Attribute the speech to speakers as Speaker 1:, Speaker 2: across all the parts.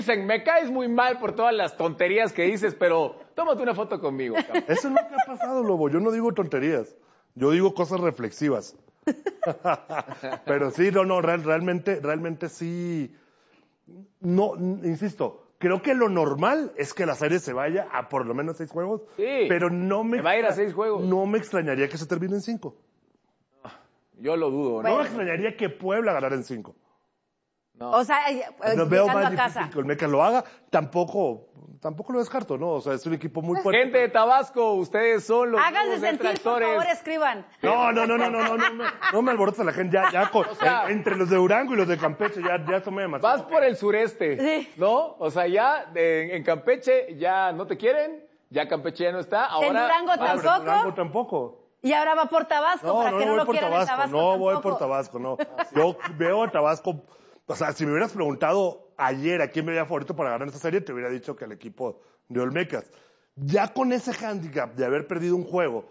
Speaker 1: Dicen, me caes muy mal por todas las tonterías que dices, pero tómate una foto conmigo, cabrón.
Speaker 2: Eso es lo que ha pasado, Lobo. Yo no digo tonterías. Yo digo cosas reflexivas. Pero sí, realmente sí. No, insisto, creo que lo normal es que la serie se vaya a por lo menos 6 juegos.
Speaker 1: Sí,
Speaker 2: pero
Speaker 1: se va a ir a 6 juegos.
Speaker 2: No me extrañaría que se termine en 5.
Speaker 1: Yo lo dudo, ¿no?
Speaker 2: No me extrañaría que Puebla ganara en 5.
Speaker 1: No.
Speaker 3: O sea,
Speaker 2: No veo
Speaker 3: llegando
Speaker 2: más
Speaker 3: a casa.
Speaker 2: difícil que Olmeca lo haga. Tampoco lo descarto, ¿no? O sea, es un equipo muy fuerte.
Speaker 1: Gente de Tabasco, ustedes son los
Speaker 3: Háganse
Speaker 1: nuevos
Speaker 3: sentir, por
Speaker 1: detractores.
Speaker 3: favor, escriban.
Speaker 2: No me alborotes a la gente. Entre los de Durango y los de Campeche, ya tomé demasiado.
Speaker 1: Vas por el sureste,
Speaker 3: Sí.
Speaker 1: ¿no? O sea, ya en Campeche ya no te quieren, ya Campeche ya no está. Ahora
Speaker 3: En Durango tampoco.
Speaker 2: En Durango tampoco.
Speaker 3: Y ahora va por Tabasco, para que no
Speaker 2: voy
Speaker 3: lo
Speaker 2: por
Speaker 3: quieran en
Speaker 2: Tabasco.
Speaker 3: Tabasco.
Speaker 2: No voy
Speaker 3: tampoco.
Speaker 2: por Tabasco, no. Yo veo a Tabasco. O sea, si me hubieras preguntado ayer a quién me veía favorito para ganar esta serie, te hubiera dicho que el equipo de Olmecas. Ya con ese hándicap de haber perdido un juego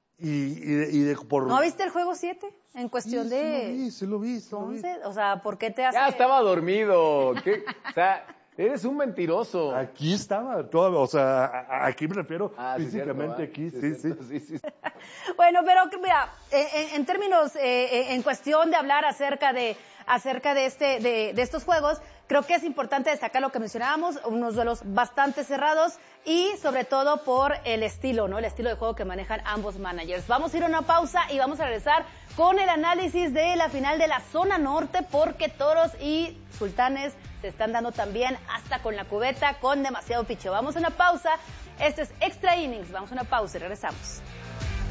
Speaker 3: ¿No viste el juego 7? En cuestión de...
Speaker 2: Sí lo vi.
Speaker 3: Entonces, o sea, ¿por qué te hace...?
Speaker 1: ya estaba dormido. O sea, eres un mentiroso.
Speaker 2: Aquí estaba, o sea, aquí me refiero físicamente,
Speaker 1: cierto,
Speaker 2: aquí, sí.
Speaker 3: Bueno, pero mira, en términos, en cuestión de hablar acerca de estos juegos, creo que es importante destacar lo que mencionábamos, unos duelos bastante cerrados y sobre todo por el estilo, ¿no? El estilo de juego que manejan ambos managers. Vamos a ir a una pausa y vamos a regresar con el análisis de la final de la zona norte, porque Toros y Sultanes se están dando también hasta con la cubeta, con demasiado picheo. Vamos a una pausa. Este es Extra Innings. Vamos a una pausa y regresamos.